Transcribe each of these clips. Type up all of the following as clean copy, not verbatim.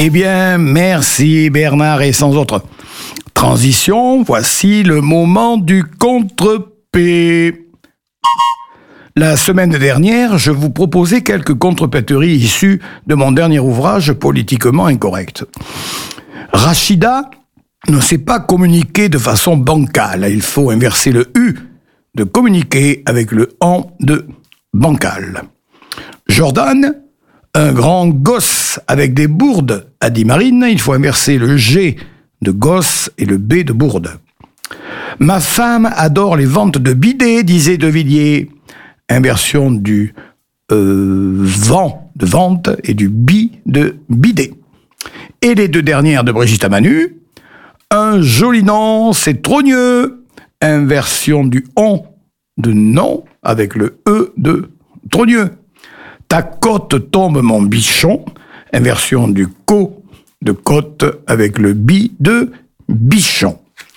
Eh bien, merci Bernard, et sans autre transition, voici le moment du contre-P. La semaine dernière, je vous proposais quelques contrepéteries issues de mon dernier ouvrage Politiquement incorrect. Rachida ne sait pas communiquer de façon bancale. Il faut inverser le U de communiquer avec le AN de bancal. Jordan, un grand gosse avec des bourdes, a dit Marine. Il faut inverser le G de gosse et le B de bourde. Ma femme adore les ventes de bidets, disait De Villiers. Inversion du vent de vente et du bi de bidet. Et les deux dernières de Brigitte Amanu. Un joli nom, c'est trogneux. Inversion du on de non avec le e de trogneux. Ta côte tombe mon bichon. Inversion du co de côte avec le bi de bichon.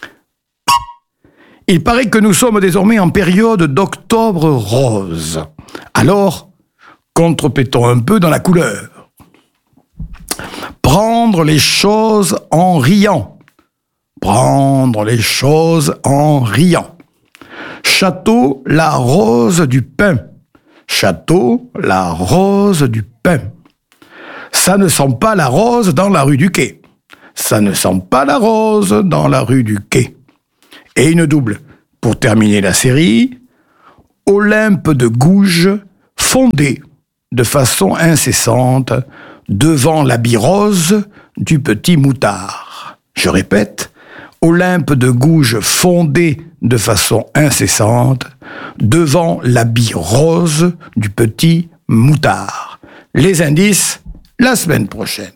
Il paraît que nous sommes désormais en période d'octobre rose. Alors, contrepétons un peu dans la couleur. Prendre les choses en riant. Prendre les choses en riant. Château, la rose du pain. Château, la rose du pain. Ça ne sent pas la rose dans la rue du Quai. Ça ne sent pas la rose dans la rue du Quai. Et une double, pour terminer la série, Olympe de Gouges fondait de façon incessante devant l'habit rose du petit moutard. Je répète, Olympe de Gouges fondait de façon incessante devant l'habit rose du petit moutard. Les indices, la semaine prochaine.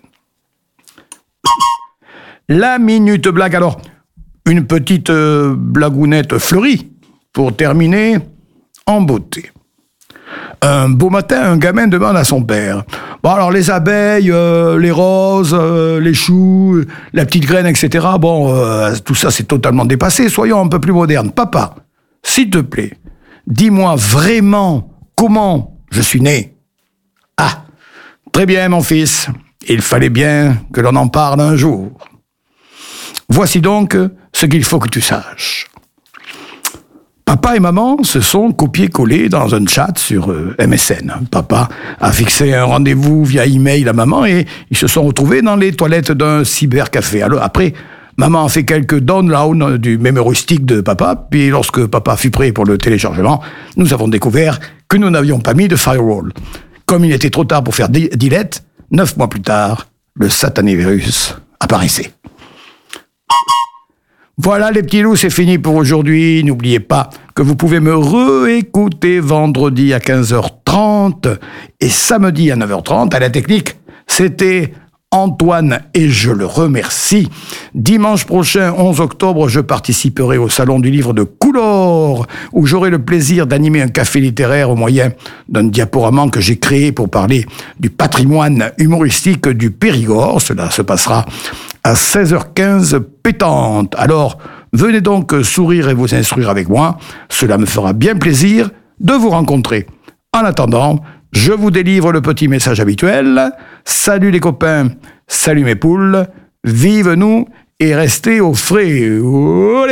La minute blague alors. Une petite blagounette fleurie, pour terminer en beauté. Un beau matin, un gamin demande à son père « Bon alors les abeilles, les roses, les choux, la petite graine, etc. Tout ça c'est totalement dépassé, soyons un peu plus modernes. Papa, s'il te plaît, dis-moi vraiment comment je suis né. » Ah, très bien mon fils, il fallait bien que l'on en parle un jour. Voici donc ce qu'il faut que tu saches. Papa et maman se sont copiés-collés dans un chat sur MSN. Papa a fixé un rendez-vous via email à maman et ils se sont retrouvés dans les toilettes d'un cybercafé. Alors après, maman a fait quelques downloads du mémory stick de papa, puis lorsque papa fut prêt pour le téléchargement, nous avons découvert que nous n'avions pas mis de firewall. Comme il était trop tard pour faire delete, 9 mois plus tard, le satané virus apparaissait. Voilà les petits loups, c'est fini pour aujourd'hui. N'oubliez pas que vous pouvez me réécouter vendredi à 15h30 et samedi à 9h30 à la technique. C'était Antoine et je le remercie. Dimanche prochain, 11 octobre, je participerai au Salon du Livre de Coulor où j'aurai le plaisir d'animer un café littéraire au moyen d'un diaporama que j'ai créé pour parler du patrimoine humoristique du Périgord. Cela se passera à 16h15 pétante. Alors, venez donc sourire et vous instruire avec moi. Cela me fera bien plaisir de vous rencontrer. En attendant, je vous délivre le petit message habituel. Salut les copains, salut mes poules, vive nous et restez au frais. Olé!